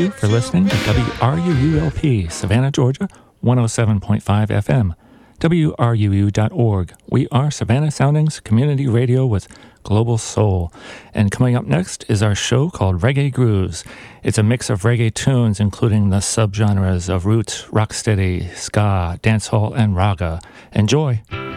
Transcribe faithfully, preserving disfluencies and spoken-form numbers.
you for listening to W R U U L P, Savannah, Georgia, one oh seven point five F M, W R U U dot org. We are Savannah Soundings Community Radio with Global Soul. And coming up next is our show called Reggae Grooves. It's a mix of reggae tunes, including the subgenres of roots, rocksteady, ska, dancehall, and raga. Enjoy!